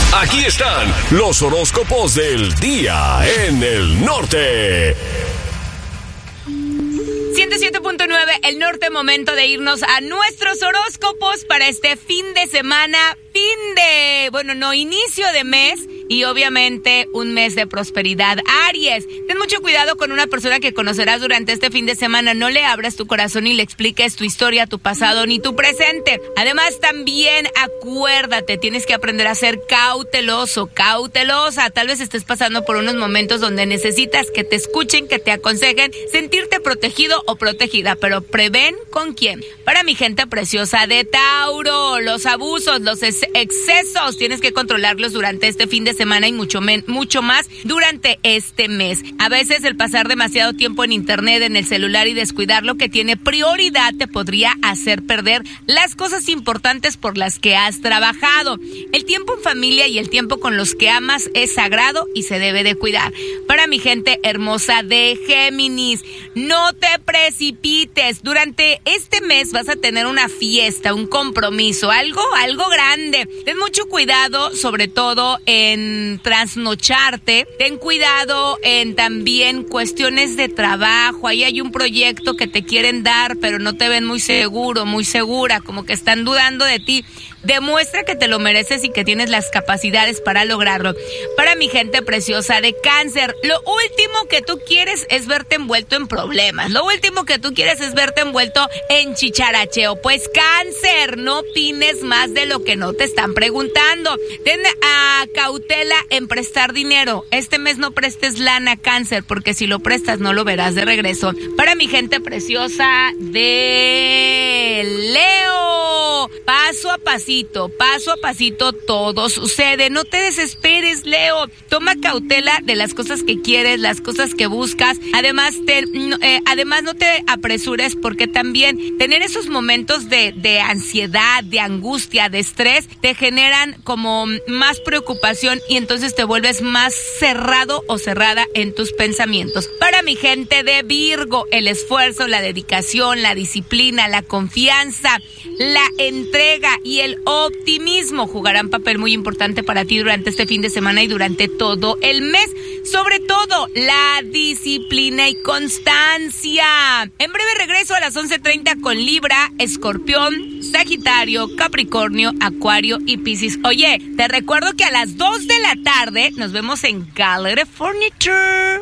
Aquí están los horóscopos del día en el norte. 107.9, el norte, momento de irnos a nuestros horóscopos para este fin de semana, inicio de mes y obviamente un mes de prosperidad. Aries, ten mucho cuidado con una persona que conocerás durante este fin de semana. No le abras tu corazón y le expliques tu historia, tu pasado ni tu presente. Además, también acuérdate, tienes que aprender a ser cautelosa. Tal vez estés pasando por unos momentos donde necesitas que te escuchen, que te aconsejen, sentirte protegido o protegida, pero prevén con quién. Para mi gente preciosa de Tauro, los abusos, los excesos, tienes que controlarlos durante este fin de semana y mucho más durante este mes. A veces el pasar demasiado tiempo en internet, en el celular y descuidar lo que tiene prioridad te podría hacer perder las cosas importantes por las que has trabajado. El tiempo en familia y el tiempo con los que amas es sagrado y se debe de cuidar. Para mi gente hermosa de Géminis, no te precipites. Durante este mes vas a tener una fiesta, un compromiso, algo grande. Ten mucho cuidado, sobre todo en trasnocharte. Ten cuidado en también cuestiones de trabajo. Ahí hay un proyecto que te quieren dar, pero no te ven muy seguro, muy segura, como que están dudando de ti. Demuestra que te lo mereces y que tienes las capacidades para lograrlo. Para mi gente preciosa de Cáncer, lo último que tú quieres es verte envuelto en problemas. Lo último que tú quieres es verte envuelto en chicharacheo. Pues Cáncer, no opines más de lo que no te están preguntando. Ten cautela en prestar dinero. Este mes no prestes lana, Cáncer, porque si lo prestas no lo verás de regreso. Para mi gente preciosa de Leo, paso a pasito todo sucede. No te desesperes, Leo. Toma cautela de las cosas que quieres, las cosas que buscas. Además no te apresures, porque también tener esos momentos de ansiedad, de angustia, de estrés, te generan como más preocupación y entonces te vuelves más cerrado o cerrada en tus pensamientos. Para mi gente de Virgo, el esfuerzo, la dedicación, la disciplina, la confianza, la entrega y el optimismo jugarán papel muy importante para ti durante este fin de semana y durante todo el mes. Sobre todo, la disciplina y constancia. En breve regreso a las 11:30 con Libra, Escorpión, Sagitario, Capricornio, Acuario y Piscis. Oye, te recuerdo que a las 2 de la tarde nos vemos en Gallery Furniture.